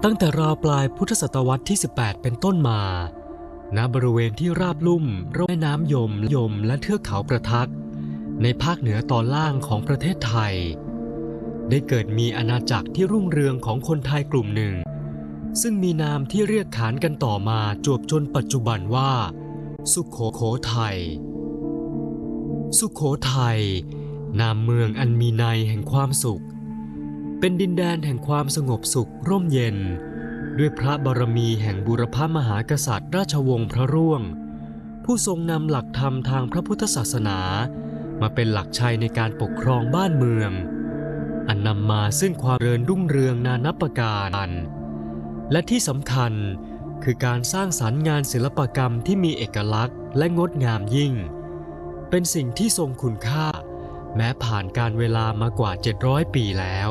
ตั้งแต่ราวปลายพุทธศตวรรษที่ 18 เป็นต้นมา ณ บริเวณที่ราบลุ่มระหว่างแม่น้ำยมและเทือกเขาประทักในภาคเหนือตอนล่างของประเทศไทยได้เกิดมีอาณาจักรที่รุ่งเรืองของคนไทยกลุ่มหนึ่งซึ่งมีนามที่เรียกขานกันต่อมาจวบจนปัจจุบันว่าสุโขทัยสุโขทัยนามเมืองอันมีนัยแห่งความสุขเป็นดินแดนแห่งความสงบสุขร่มเย็นด้วยพระบารมีแห่งบูรพมหากษัตริย์ราชวงศ์พระร่วงผู้ทรงนำหลักธรรมทางพระพุทธศาสนามาเป็นหลักชัยในการปกครองบ้านเมืองอันนำมาซึ่งความเจริญรุ่งเรืองนานับประการและที่สำคัญคือการสร้างสรรค์งานศิลปกรรมที่มีเอกลักษณ์และงดงามยิ่งเป็นสิ่งที่ทรงคุณค่าแม้ผ่านการเวลามากว่า700 ปีแล้ว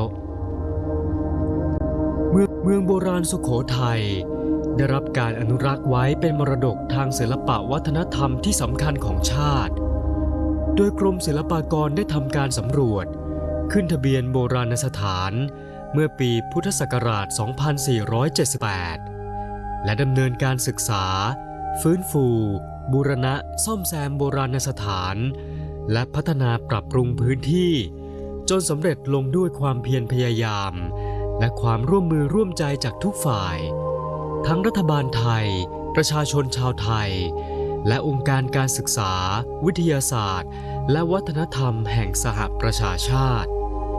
เมืองโบราณสุโขทัยได้รับการอนุรักษ์ไว้เป็นมรดกทางศิลปวัฒนธรรมที่สำคัญของชาติโดยกรมศิลปากรได้ทำการสำรวจขึ้นทะเบียนโบราณสถานเมื่อปีพุทธศักราช 2478 และดำเนินการศึกษาฟื้นฟูบูรณะซ่อมแซมโบราณสถานและพัฒนาปรับปรุงพื้นที่จนสำเร็จลงด้วยความเพียรพยายามและความร่วมมือร่วมใจจากทุกฝ่ายทั้งรัฐบาลไทยประชาชนชาวไทยและองค์การการศึกษาวิทยาศาสตร์และวัฒนธรรมแห่งสหประชาชาติ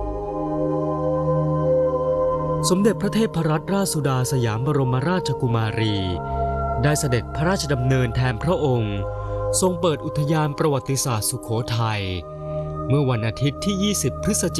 สมเด็จพระเทพรัตนราชสุดาสยามบรมราชกุมารีได้เสด็จพระราชดำเนินแทนพระองค์ทรงเปิดอุทยานประวัติศาสตร์สุโขทัยเมื่อวันอาทิตย์ที่ 20 พฤศจิ